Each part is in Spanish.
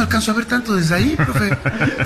alcanzo a ver tanto desde ahí, profe.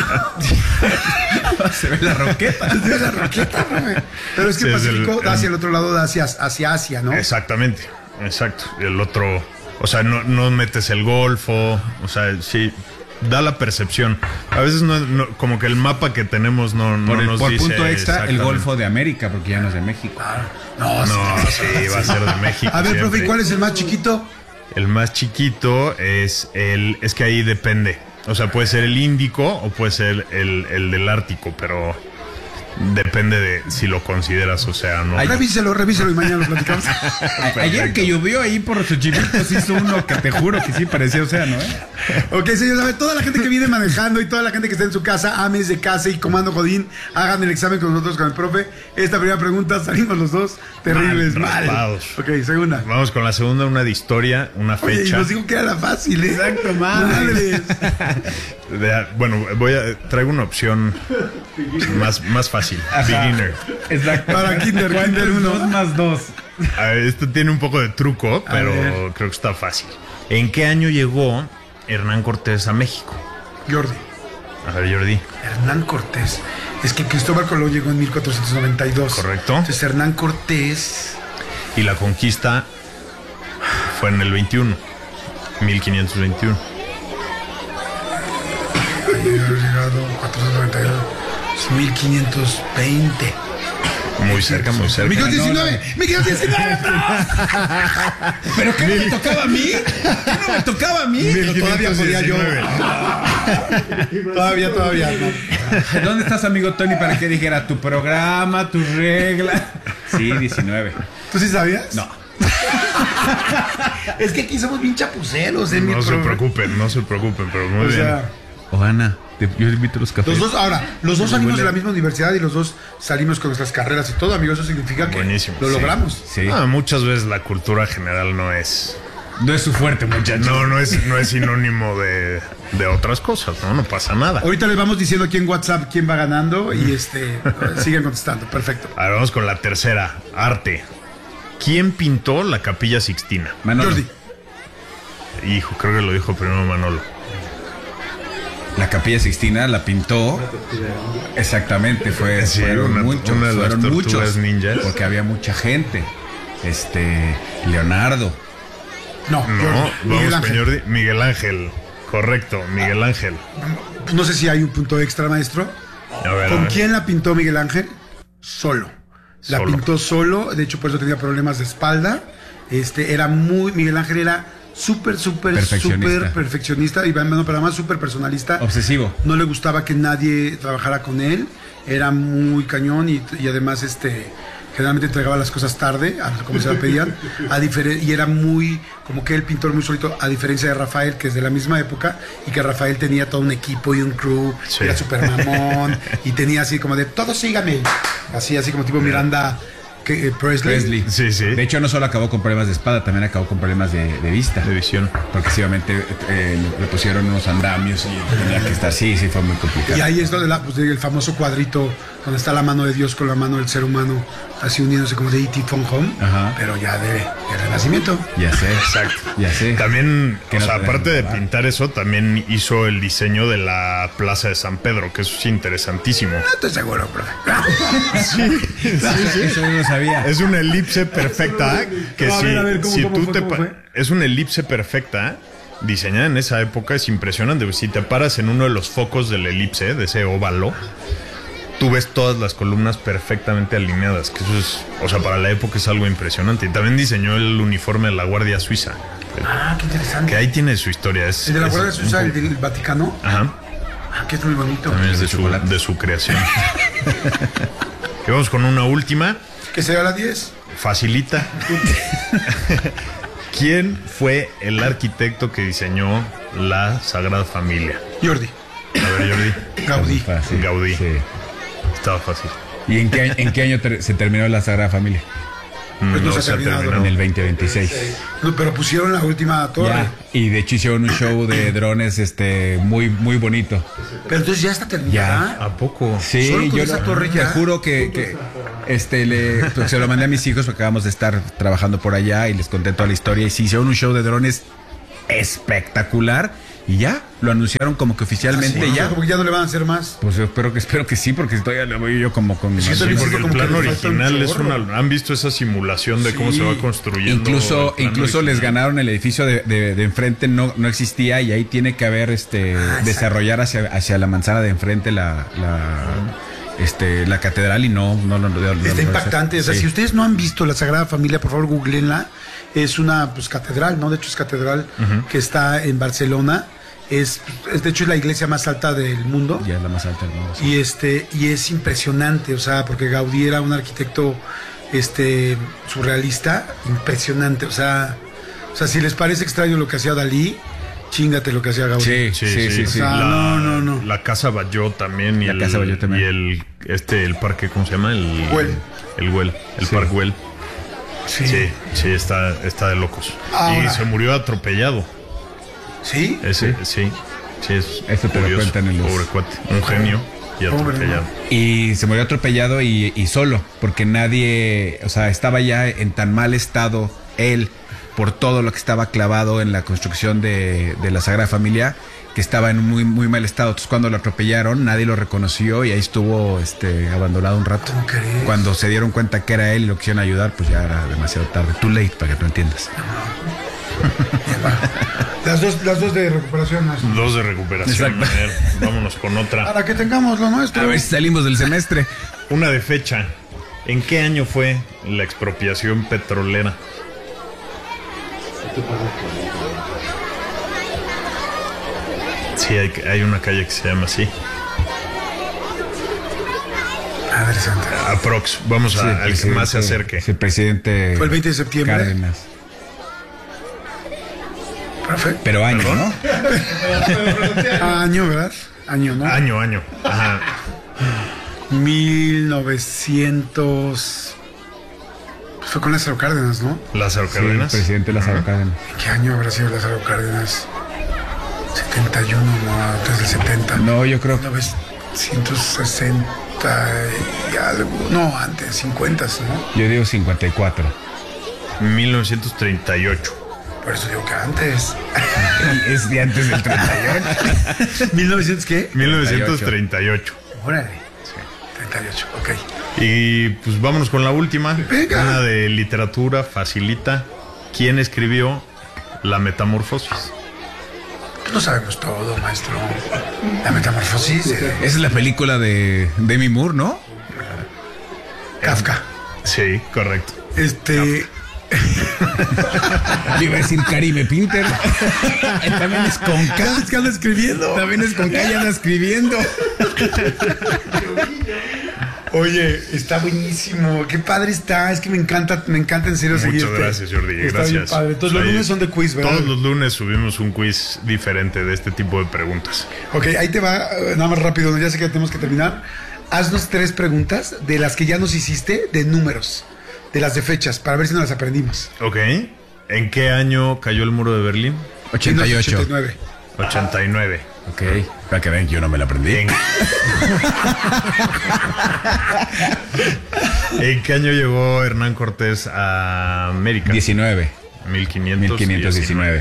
Se ve la roqueta. Se ve la roqueta, profe. Pero es que el Pacífico da hacia el otro lado, da hacia Asia, ¿no? Exactamente, exacto. Y el otro, o sea, no metes el Golfo, o sea, sí, da la percepción. A veces no como que el mapa que tenemos no nos por dice punto extra, el Golfo de América, porque ya no es de México. No, sí, va a ser de México. A ver, siempre. profe, ¿y cuál es el más chiquito? El más chiquito es que ahí depende. O sea, puede ser el Índico o puede ser el del Ártico, pero depende de si lo consideras océano. Revíselo y mañana lo platicamos. Ayer que llovió ahí por Xochimilco hizo uno que te juro que sí parecía océano, ¿eh? Ok, señores, a ver, toda la gente que viene manejando y toda la gente que está en su casa, ames de casa y comando Godín, hagan el examen con nosotros, con el profe. Esta primera pregunta, salimos los dos terribles, mal. Ok, segunda. Vamos con la segunda, una de historia, una fecha. Oye, y nos dijo que era la fácil, ¿eh? Exacto, madres. Bueno, traigo una opción más fácil. Ajá. Beginner. Exacto. Para Kinder 1. 2 más 2. A ver, esto tiene un poco de truco, pero creo que está fácil. ¿En qué año llegó Hernán Cortés a México? Jordi. A ver, Jordi. Hernán Cortés. Es que Cristóbal Colón llegó en 1492. Correcto. Entonces Hernán Cortés. Y la conquista fue en el 21. 1521. Ayer ha llegado 1492. 1520. Muy cerca, muy cerca. 1519. 1519. ¿Pero qué no me tocaba a mí? ¿Qué no me tocaba a mí? Pero todavía podía yo. Todavía. No. ¿Dónde estás, amigo Tony, para que dijera tu programa, tus reglas? Sí, 19. ¿Tú sí sabías? No. Es que aquí somos bien chapuceros, ¿eh? No se preocupen, pero muy bien. O Ana, yo invito los cafés. Los dos salimos de la misma universidad y los dos salimos con nuestras carreras y todo, amigo. Eso significa que buenísimo, lo logramos. Sí. Muchas veces la cultura general no es su fuerte, muchachos. No es sinónimo de otras cosas, no pasa nada. Ahorita les vamos diciendo aquí en WhatsApp quién va ganando y siguen contestando. Perfecto. Ahora vamos con la tercera, arte. ¿Quién pintó la Capilla Sixtina? Manolo. Jordi. Hijo, creo que lo dijo primero Manolo. La Capilla Sixtina la pintó. Exactamente, fueron muchos ninjas. porque había mucha gente. Leonardo. No, vamos con Jordi. Miguel Ángel. Correcto, Miguel Ángel. No sé si hay un punto extra, maestro. A ver, ¿Con quién la pintó Miguel Ángel? Solo. La pintó solo. De hecho, por eso tenía problemas de espalda. Miguel Ángel era súper perfeccionista y pero además súper personalista. Obsesivo. No le gustaba que nadie trabajara con él. Era muy cañón y además generalmente entregaba las cosas tarde, como se la pedían, y era muy, como que el pintor muy solito, a diferencia de Rafael, que es de la misma época, y que Rafael tenía todo un equipo y un crew, sí. Era súper mamón, y tenía así como de, todos síganme, así como tipo Miranda Presley. Sí. De hecho, no solo acabó con problemas de espada, también acabó con problemas de vista. De visión. Porque obviamente le pusieron unos andamios y tenía que estar. Sí, fue muy complicado. Y ahí es donde el famoso cuadrito donde está la mano de Dios con la mano del ser humano, así uniéndose como de E.T. Von Home, pero ya de Renacimiento. Ya sé. Exacto. Ya sé. También, aparte de pintar eso, también hizo el diseño de la Plaza de San Pedro, que eso es interesantísimo. No estoy seguro, profe. Sí. Eso no lo sabía. Es una elipse perfecta que ¿cómo fue? Es una elipse perfecta diseñada en esa época, es impresionante. Si te paras en uno de los focos de la elipse, de ese óvalo, tú ves todas las columnas perfectamente alineadas, que eso es, para la época es algo impresionante. Y también diseñó el uniforme de la Guardia Suiza. Qué interesante. Que ahí tiene su historia. ¿El de la Guardia Suiza, el del Vaticano? Ajá. Que es muy bonito. También es de su creación. Y vamos con una última. Que será la 10. Facilita. ¿Quién fue el arquitecto que diseñó la Sagrada Familia? Jordi. A ver, Jordi. Gaudí. Gaudí. Sí. Estaba fácil. ¿Y en qué año se terminó la Sagrada Familia? Pues no se ha terminado. En el 2026. No, pero pusieron la última torre. Ya, y de hecho hicieron un show de drones muy, muy bonito. Pero entonces ya está terminada. ¿A poco? Sí, ¿Solo con esa torre ya? Te juro que pues, se lo mandé a mis hijos porque acabamos de estar trabajando por allá y les conté toda la historia. Y sí, hicieron un show de drones espectacular. Y ya, lo anunciaron como que oficialmente Sí, ya. como que ya no le van a hacer más. Pues yo espero que sí, porque todavía lo veo yo como con... Sí, Sí, Yo porque el como que plan le falta un original es chorro. una... ¿Han visto esa simulación de cómo Sí. se va construyendo? Incluso el plan les original? ganaron el edificio de enfrente, no existía, y ahí tiene que haber desarrollar hacia la manzana de enfrente la catedral, y no Está impactante. O sea, sí. si ustedes no han visto la Sagrada Familia, por favor, googleenla. Es una catedral, ¿no? De hecho, es catedral que está en Barcelona. De hecho, es la iglesia más alta del mundo. Ya es la más alta del mundo, sí. Y es impresionante, o sea, porque Gaudí era un arquitecto surrealista, impresionante. O sea, si les parece extraño lo que hacía Dalí, chingate lo que hacía Gaudí. Sí. O sea, no. La Casa Batlló también. La Casa Batlló también. Y el parque, ¿cómo se llama? Güell. El Güell. El Sí. Parque Güell. Sí. Sí, está de locos. Ahora. Y se murió atropellado. ¿Sí? Ese, sí. Sí, es Eso te lo curioso. cuentan en los... Pobre cuate. Un genio y Pobre, atropellado. Y se murió atropellado y solo, porque nadie, o sea, estaba ya en tan mal estado él por todo lo que estaba clavado en la construcción de la Sagrada Familia, que estaba en muy, muy mal estado. Entonces, cuando lo atropellaron, nadie lo reconoció y ahí estuvo abandonado un rato. ¿Cómo crees? Cuando se dieron cuenta que era él y lo quisieron ayudar, pues ya era demasiado tarde. Too late, para que tú entiendas. Las dos de recuperación. ¿No? 2 de recuperación. Exacto. A ver, vámonos con otra. Para que tengamos lo nuestro. A ver si salimos del semestre. Una de fecha. ¿En qué año fue la expropiación petrolera? Sí, hay una calle que se llama así. Madre santa. Aprox. Vamos Sí, al que más se acerque. Sí, el presidente Fue el 20 de septiembre. Cárdenas. Profe. Pero año, ¿no? Año, ¿verdad? Año, ¿no? Año. Ajá. 1900. Pues fue con Lázaro Cárdenas, ¿no? Lázaro Sí, Cárdenas. el presidente Lázaro Cárdenas. ¿En qué año habrá sido Lázaro Cárdenas? 71, no, antes del 70. No, yo creo 1960 y algo. No, antes, 50, ¿no? Yo digo 54. 1938. Por eso digo que antes. Es de antes del 38. ¿1900 qué? 1938. Órale. 38, ok. Y pues vámonos con la última. Venga. Una de literatura, facilita. ¿Quién escribió La Metamorfosis? Pues lo sabemos todo, maestro. La metamorfosis. Esa es la película de Demi Moore, ¿no? Kafka. Sí, correcto. Le iba a decir Karime Pinter. También es con K. ¿Qué anda escribiendo? También es con K y anda escribiendo. Oye, está buenísimo. Qué padre está. Es que me encanta en serio seguir. Muchas gracias, Jordi. Está bien Gracias. padre. Entonces, los Ahí- lunes son de quiz, ¿verdad? Todos los lunes subimos un quiz diferente de este tipo de preguntas. Ok, ahí te va, nada más rápido, ya sé que tenemos que terminar. Haznos 3 preguntas de las que ya nos hiciste de números, de las de fechas, para ver si nos las aprendimos. Ok. ¿En qué año cayó el muro de Berlín? 88. 89. 89. Ok. Para que vean que yo no me la aprendí. ¿En qué año llegó Hernán Cortés a América? 19. 1519. 1519.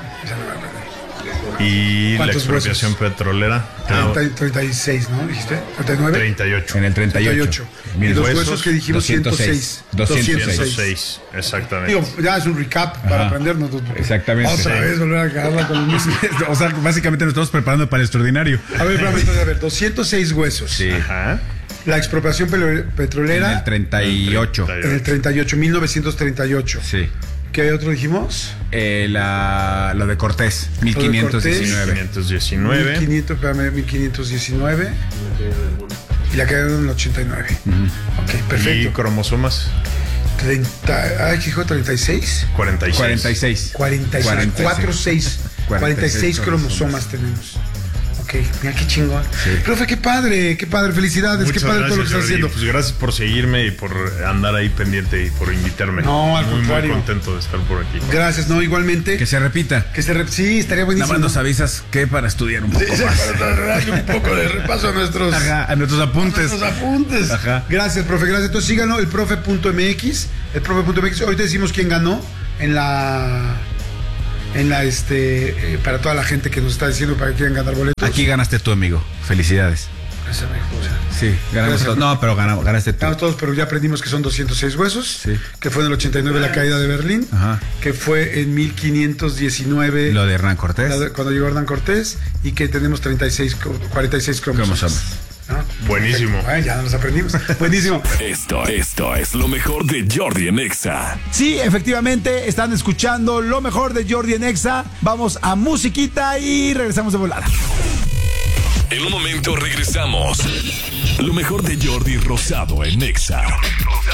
Y la ¿Cuántos expropiación petrolera. 36, ¿no? ¿Dijiste? 39. 38. En el 38. Y Mil los huesos, huesos que dijimos 106. 206. 106. Exactamente. Digo, ya es un recap para Ajá. aprendernos. Exactamente. Otra vez volver a cagarla con el mismo. O sea, básicamente nos estamos preparando para el extraordinario. A ver, espérame, entonces, a ver, 206 huesos. Sí. Ajá. La expropiación En petrolera el 38. en el 38, 1938. Sí. ¿Qué otro dijimos? Lo de Cortés, 1519. 519. 1500, espérame, 1519. Y la quedaron en el 89. Ok, Y perfecto. cromosomas. 30, ay, ¿qué dijo? 36. 46. 46. 46. 46. 46 cromosomas. cromosomas tenemos. Ok, mira qué chingón. Sí. Profe, qué padre, felicidades, Muchas qué padre todo lo que estás gracias, Jordi. haciendo. Pues gracias por seguirme y por andar ahí pendiente y por invitarme. No, al muy, contrario. muy contento de estar por aquí. Gracias, no, igualmente. Que se repita. Sí, estaría Nada buenísimo. más nos avisas que para estudiar un poco Sí, más. para darle un poco de repaso a nuestros, Ajá, a nuestros apuntes. apuntes. Ajá. Gracias, profe, gracias. Entonces síganlo, el profe.mx. El profe.mx. Ahorita decimos quién ganó en en la para toda la gente que nos está diciendo para que quieran ganar boletos. Aquí ganaste tú, amigo. Felicidades. Gracias, amigo. Sí, ganamos Gracias. todos. No, pero ganaste tú. Ganamos todos, pero ya aprendimos que son 206 huesos, Sí. que fue en el 89 la caída de Berlín, Ajá. que fue en 1519 Lo de Hernán Cortés. cuando llegó Hernán Cortés, y que tenemos 46 cromosomas. ¿No? Buenísimo. Bueno, ya nos aprendimos. Buenísimo. Esto es lo mejor de Jordi en Exa. Sí, efectivamente, están escuchando lo mejor de Jordi en Exa. Vamos a musiquita y regresamos de volada. En un momento regresamos. Lo mejor de Jordi Rosado en Exa.